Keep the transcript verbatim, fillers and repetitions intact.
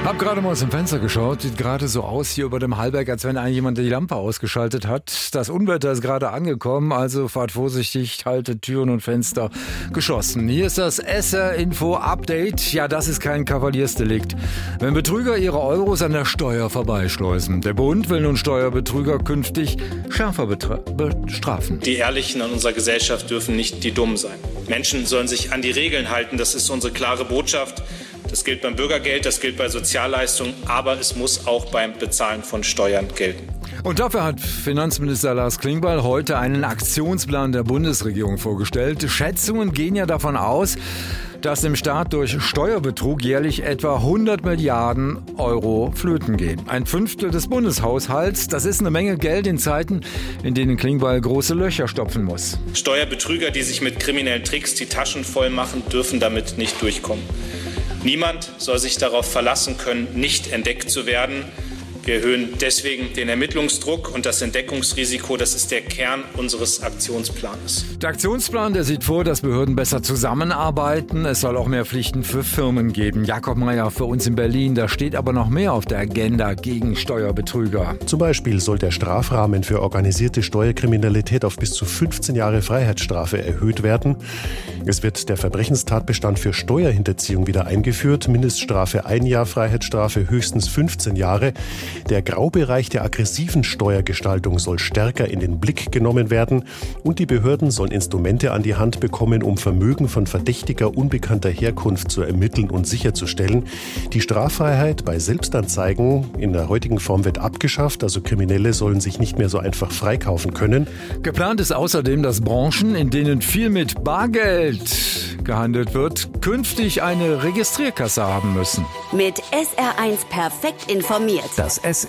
Hab gerade mal aus dem Fenster geschaut, sieht gerade so aus hier über dem Hallberg, als wenn eigentlich jemand die Lampe ausgeschaltet hat. Das Unwetter ist gerade angekommen, also fahrt vorsichtig, haltet Türen und Fenster geschlossen. Hier ist das S R-Info-Update. Ja, das ist kein Kavaliersdelikt. Wenn Betrüger ihre Euros an der Steuer vorbeischleusen. Der Bund will nun Steuerbetrüger künftig schärfer bestrafen. Die Ehrlichen in unserer Gesellschaft dürfen nicht die Dummen sein. Menschen sollen sich an die Regeln halten, das ist unsere klare Botschaft. Das gilt beim Bürgergeld, das gilt bei Sozialleistungen, aber es muss auch beim Bezahlen von Steuern gelten. Und dafür hat Finanzminister Lars Klingbeil heute einen Aktionsplan der Bundesregierung vorgestellt. Schätzungen gehen ja davon aus, dass dem Staat durch Steuerbetrug jährlich etwa hundert Milliarden Euro flöten gehen. Ein Fünftel des Bundeshaushalts, das ist eine Menge Geld in Zeiten, in denen Klingbeil große Löcher stopfen muss. Steuerbetrüger, die sich mit kriminellen Tricks die Taschen voll machen, dürfen damit nicht durchkommen. Niemand soll sich darauf verlassen können, nicht entdeckt zu werden. Wir erhöhen deswegen den Ermittlungsdruck und das Entdeckungsrisiko. Das ist der Kern unseres Aktionsplans. Der Aktionsplan, der sieht vor, dass Behörden besser zusammenarbeiten. Es soll auch mehr Pflichten für Firmen geben. Jakob Meyer für uns in Berlin. Da steht aber noch mehr auf der Agenda gegen Steuerbetrüger. Zum Beispiel soll der Strafrahmen für organisierte Steuerkriminalität auf bis zu fünfzehn Jahre Freiheitsstrafe erhöht werden. Es wird der Verbrechenstatbestand für Steuerhinterziehung wieder eingeführt. Mindeststrafe ein Jahr, Freiheitsstrafe höchstens fünfzehn Jahre. Der Graubereich der aggressiven Steuergestaltung soll stärker in den Blick genommen werden und die Behörden sollen Instrumente an die Hand bekommen, um Vermögen von verdächtiger, unbekannter Herkunft zu ermitteln und sicherzustellen. Die Straffreiheit bei Selbstanzeigen in der heutigen Form wird abgeschafft, also Kriminelle sollen sich nicht mehr so einfach freikaufen können. Geplant ist außerdem, dass Branchen, in denen viel mit Bargeld gehandelt wird, künftig eine Registrierkasse haben müssen. Mit S R eins perfekt informiert. Das S